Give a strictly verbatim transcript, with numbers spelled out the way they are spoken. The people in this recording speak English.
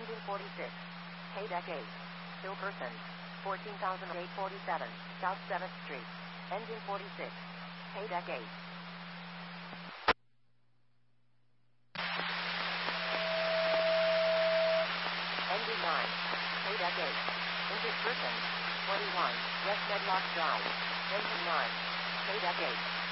Engine forty-six. K-Deck eight. Still person. fourteen thousand eight hundred forty-seven. South seventh Street. Engine forty-six. K-Deck eight. Engine nine. K-Deck eight. Injured person. twenty-one. West Medlock Drive. Engine nine. K-Deck eight.